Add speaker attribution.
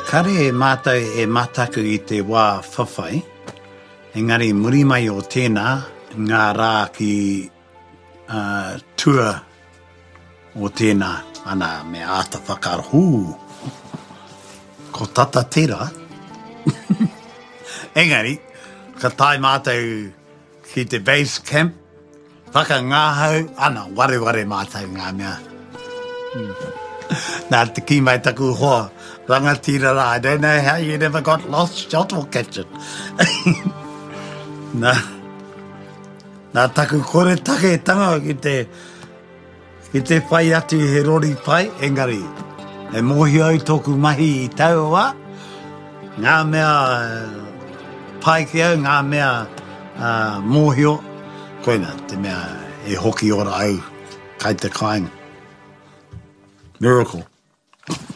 Speaker 1: Kare e mātou e mataku I te wā whawhai, engari muri mai o tēnā, ngā rā ki tua o tēnā, ana me āta whakarohu. Ko tata tērā. Engari, ka tai mātou ki te base camp, whakangāhau, ana, ware mātou ngā mea. Nā te ki mai taku hoa, rangatira rā, I don't know how you never got lost, shot or catch it. Nā taku kore take tanga ki te whai atu he rori pai, engari, e mohi au tōku mahi I tauā, ngā mea pai ki au, ngā mea mōhio, koina, te mea e hoki ora au, kai te kāinga. Miracle.